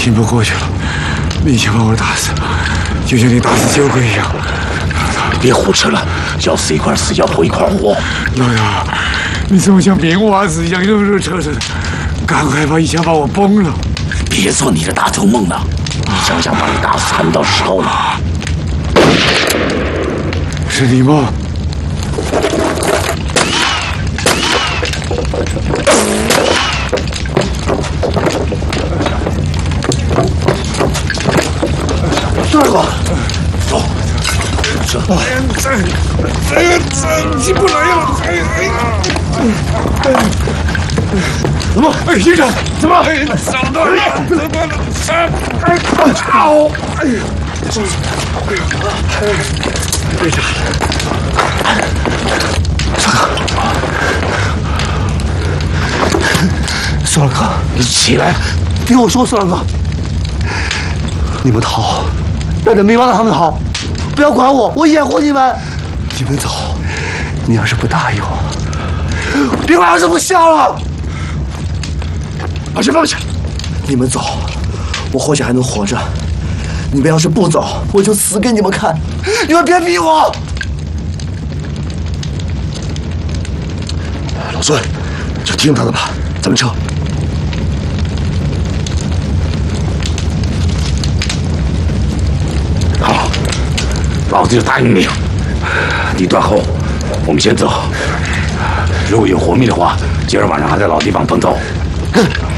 拼不过去了，你想把我打死，就像你打死酒鬼一样。 别胡扯了，要死一块死，要活一块活。 老大，你怎么像棉袜子一样热热扯扯的？赶快把一枪把我崩了！ 别做你的大头梦了，想想把你打死还没到时候呢。 是你吗？ 帅哥，走，走。 起不来了！怎么？营长，怎么？伤到了！操！队长， 索尔哥，你起来，听我说，索尔哥，你们逃，带着明王让他们逃，不要管我，我掩护你们。你们走，你要是不答应我，明王要是不笑了。把枪放下，你们走，我或许还能活着。你们要是不走，我就死给你们看！你们别逼我！老孙，就听他的吧，咱们撤。好，老子就答应你。你断后，我们先走。如果有活命的话，今儿晚上还在老地方碰头。